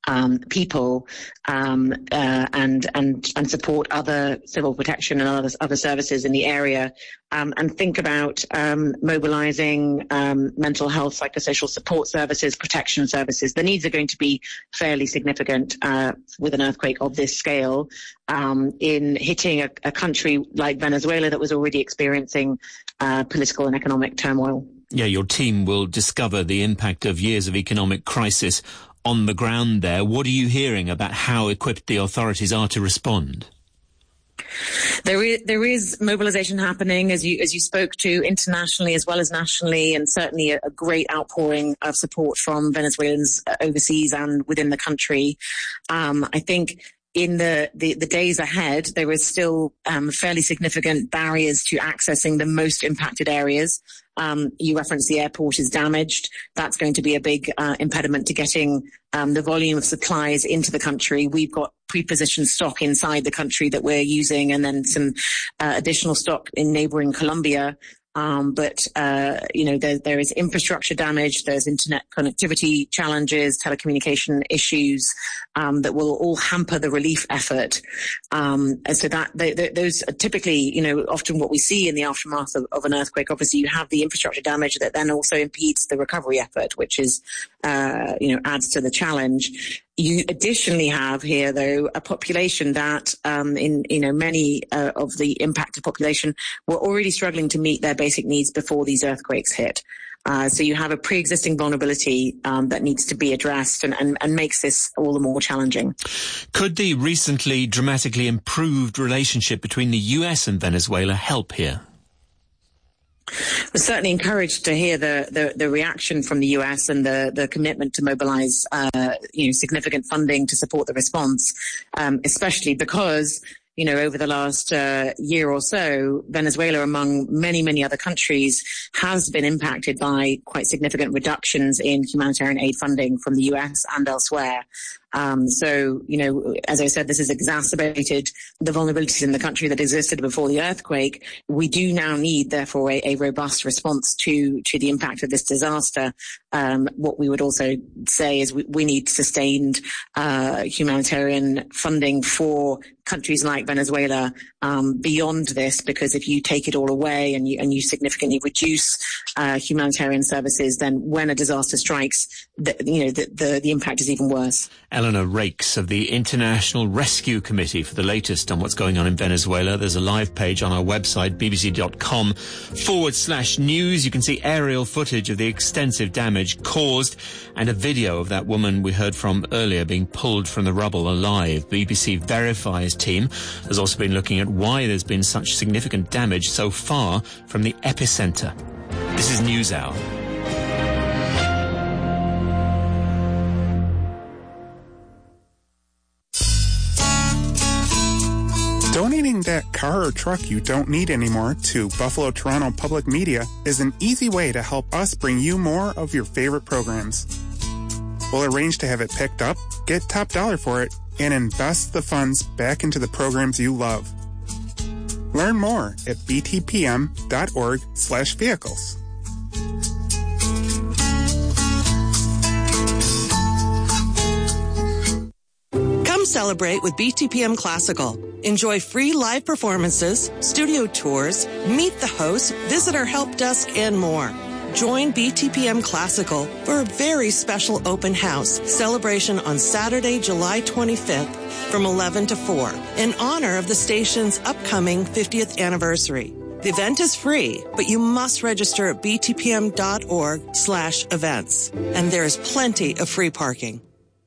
people and support other civil protection and other services in the area, and think about mobilizing mental health, psychosocial support services, protection services. The needs are going to be fairly significant with an earthquake of this scale in hitting a country like Venezuela that was already experiencing political and economic turmoil. Yeah, your team will discover the impact of years of economic crisis on the ground there. What are you hearing about how equipped the authorities are to respond? There is mobilization happening, as you spoke to, internationally as well as nationally, and certainly a great outpouring of support from Venezuelans overseas and within the country. I think in the days ahead, there is still fairly significant barriers to accessing the most impacted areas. You referenced the airport is damaged. That's going to be a big impediment to getting the volume of supplies into the country. We've got pre-positioned stock inside the country that we're using, and then some additional stock in neighboring Colombia. But there is infrastructure damage, there's internet connectivity challenges, telecommunication issues that will all hamper the relief effort. And so those are typically, often what we see in the aftermath of an earthquake. Obviously, you have the infrastructure damage that then also impedes the recovery effort, which is, adds to the challenge. You additionally have here, though, a population that, many of the impacted population were already struggling to meet their basic needs before these earthquakes hit. So you have a pre-existing vulnerability that needs to be addressed and makes this all the more challenging. Could the recently dramatically improved relationship between the US and Venezuela help here? We're certainly encouraged to hear the reaction from the US and the commitment to mobilize, significant funding to support the response, especially because, over the last year or so, Venezuela, among many, many other countries, has been impacted by quite significant reductions in humanitarian aid funding from the US and elsewhere. So, as I said, this has exacerbated the vulnerabilities in the country that existed before the earthquake. We do now need, therefore, a robust response to the impact of this disaster. What we would also say is we need sustained humanitarian funding for countries like Venezuela beyond this, because if you take it all away and you significantly reduce humanitarian services, then when a disaster strikes, the impact is even worse. Eleanor Rakes of the International Rescue Committee for the latest on what's going on in Venezuela. There's a live page on our website, bbc.com/news. You can see aerial footage of the extensive damage caused and a video of that woman we heard from earlier being pulled from the rubble alive. BBC Verify's team has also been looking at why there's been such significant damage so far from the epicenter. This is NewsHour. Donating that car or truck you don't need anymore to Buffalo Toronto Public Media is an easy way to help us bring you more of your favorite programs. We'll arrange to have it picked up, get top dollar for it, and invest the funds back into the programs you love. Learn more at btpm.org/vehicles. Come celebrate with BTPM Classical. Enjoy free live performances, studio tours, meet the hosts, visit our help desk, and more. Join BTPM Classical for a very special open house celebration on Saturday, July 25th from 11 to 4 in honor of the station's upcoming 50th anniversary. The event is free, but you must register at btpm.org/events. And there is plenty of free parking.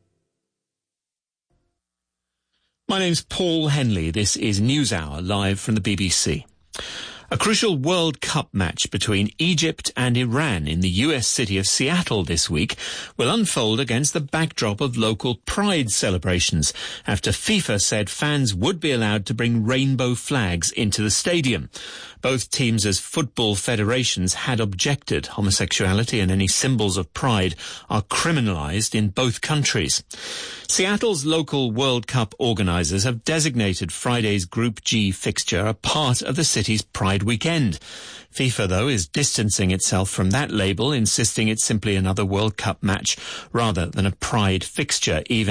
My name's Paul Henley. This is NewsHour, live from the BBC. A crucial World Cup match between Egypt and Iran in the US city of Seattle this week will unfold against the backdrop of local pride celebrations after FIFA said fans would be allowed to bring rainbow flags into the stadium. Both teams as football federations had objected. Homosexuality and any symbols of pride are criminalized in both countries. Seattle's local World Cup organizers have designated Friday's Group G fixture a part of the city's Pride weekend. FIFA, though, is distancing itself from that label, insisting it's simply another World Cup match rather than a Pride fixture, even